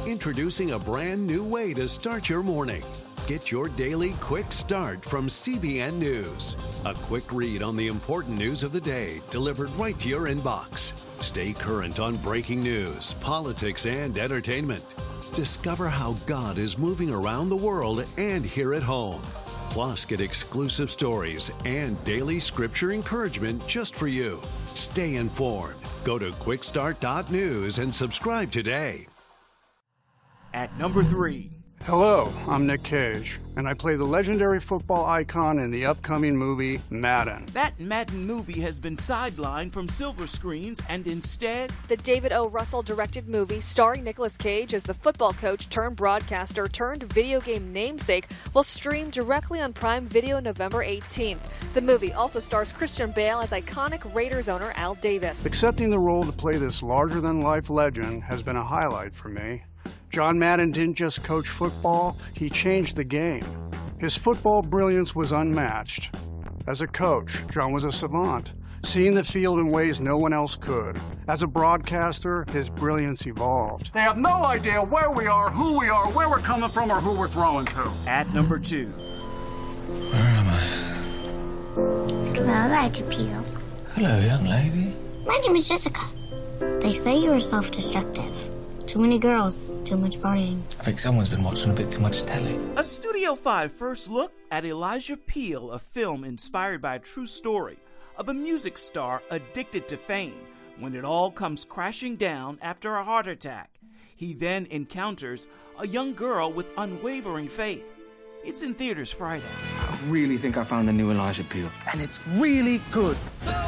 Introducing a brand new way to start your morning. Get your daily quick start from CBN News. A quick read on the important news of the day delivered right to your inbox. Stay current on breaking news, politics, and entertainment. Discover how God is moving around the world and here at home. Plus, get exclusive stories and daily scripture encouragement just for you. Stay informed. Go to quickstart.news and subscribe today. At number 3. Hello, I'm Nick Cage, and I play the legendary football icon in the upcoming movie Madden. That Madden movie has been sidelined from silver screens, and instead, the David O. Russell directed movie starring Nicolas Cage as the football coach turned broadcaster turned video game namesake will stream directly on Prime Video November 18th. The movie also stars Christian Bale as iconic Raiders owner Al Davis. Accepting the role to play this larger-than-life legend has been a highlight for me. John Madden didn't just coach football, he changed the game. His football brilliance was unmatched. As a coach, John was a savant, seeing the field in ways no one else could. As a broadcaster, his brilliance evolved. They have no idea where we are, who we are, where we're coming from, or who we're throwing to. At number 2. Where am I? Hello, Roger Peel. Hello, young lady. My name is Jessica. They say you are self-destructive. Too many girls, too much partying. I think someone's been watching a bit too much telly. A Studio 5 first look at Elijah Peel, a film inspired by a true story of a music star addicted to fame when it all comes crashing down after a heart attack. He then encounters a young girl with unwavering faith. It's in theaters Friday. I really think I found the new Elijah Peel. And it's really good.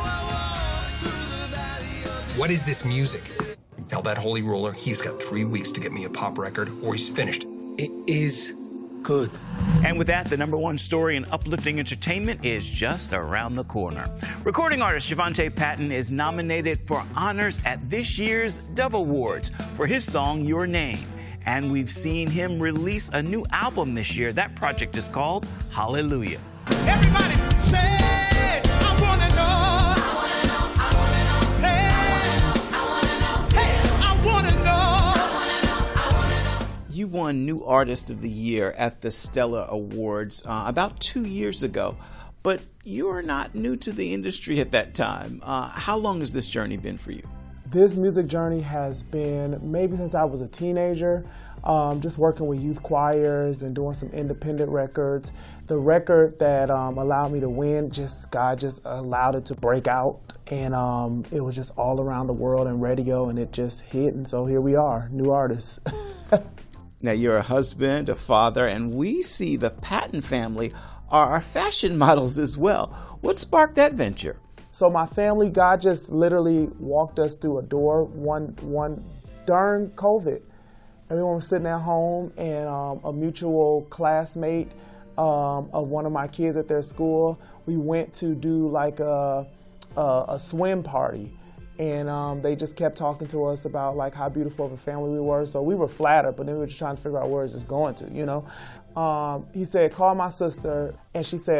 What is this music? Tell that holy roller he's got 3 weeks to get me a pop record or he's finished. It is good. And with that, the number 1 story in uplifting entertainment is just around the corner. Recording artist Javante Patton is nominated for honors at this year's Dove Awards for his song Your Name. And we've seen him release a new album this year. That project is called Hallelujah. Everybody say, I want to know. You won New Artist of the Year at the Stella Awards about 2 years ago, but you are not new to the industry at that time. How long has this journey been for you? This music journey has been maybe since I was a teenager, just working with youth choirs and doing some independent records. The record that allowed me to win, God just allowed it to break out, and it was just all around the world and radio, and it just hit, and so here we are, New Artists. Now, you're a husband, a father, and we see the Patton family are fashion models as well. What sparked that venture? So my family, God just literally walked us through a door one during COVID. Everyone was sitting at home, and a mutual classmate of one of my kids at their school, we went to do like a swim party. And they just kept talking to us about like how beautiful of a family we were. So we were flattered, but then we were just trying to figure out where it's going to, you know. He said, call my sister, and she said,